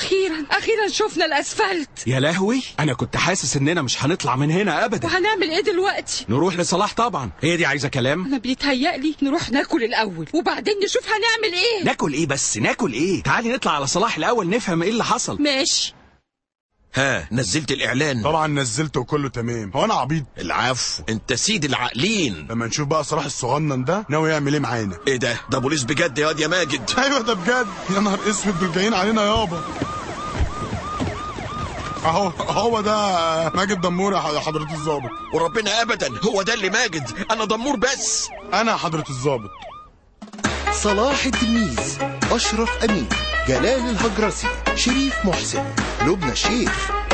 اخيرا شفنا الاسفلت. يا لهوي، انا كنت حاسس اننا مش هنطلع من هنا ابدا. وهنعمل ايه دلوقتي؟ نروح لصلاح طبعا، هي دي عايزه كلام. انا بيتهيألي نروح ناكل الاول وبعدين نشوف هنعمل ايه. ناكل ايه بس؟ ناكل ايه؟ تعالي نطلع على صلاح الاول نفهم ايه اللي حصل. ماشي. ها، نزلت الاعلان؟ طبعا نزلته وكله تمام. هو انا عبيط؟ العفو، انت سيد العاقلين. لما نشوف بقى صلاح الصغنن ده ناوي يعمل ايه معانا. ايه ده بوليس بجد يا واد يا ماجد؟ ايوه ده بجد. يا نهار اسود، دول جايين علينا يابا. هو ده ماجد دمور يا حضرة الضابط. وربنا ابدا هو ده اللي ماجد، انا دمور بس. انا حضرة الضابط. صلاح التلميذ، أشرف أمين، جلال الهجرسي، شريف محسن، لبنى الشيخ،